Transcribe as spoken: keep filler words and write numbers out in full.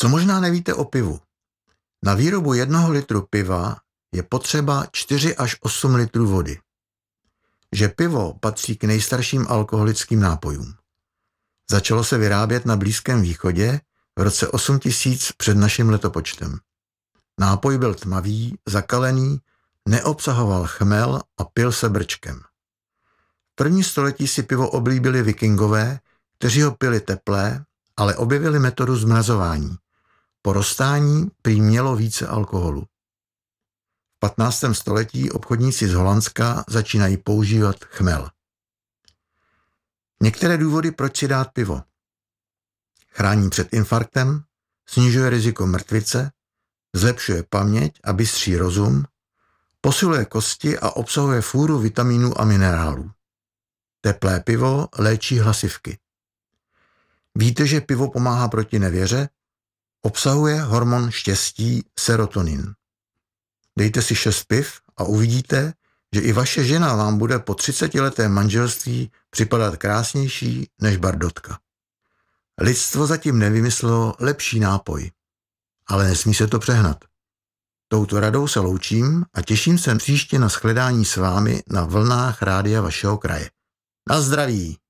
Co možná nevíte o pivu? Na výrobu jednoho litru piva je potřeba čtyři až osm litrů vody. Že pivo patří k nejstarším alkoholickým nápojům. Začalo se vyrábět na Blízkém východě v roce osm tisíc před naším letopočtem. Nápoj byl tmavý, zakalený, neobsahoval chmel a pil se brčkem. V první století si pivo oblíbili vikingové, kteří ho pili teplé, ale objevili metodu zmrazování. Po roztání prý mělo více alkoholu. V patnáctém století obchodníci z Holandska začínají používat chmel. Některé důvody, proč si dát pivo. Chrání před infarktem, snižuje riziko mrtvice, zlepšuje paměť a bystří rozum, posiluje kosti a obsahuje fůru vitaminů a minerálů. Teplé pivo léčí hlasivky. Víte, že pivo pomáhá proti nevěře? Obsahuje hormon štěstí serotonin. Dejte si šest piv a uvidíte, že i vaše žena vám bude po třicetiletém manželství připadat krásnější než bardotka. Lidstvo zatím nevymyslelo lepší nápoj, ale nesmí se to přehnat. Touto radou se loučím a těším se příště na shledání s vámi na vlnách rádia vašeho kraje. Na zdraví!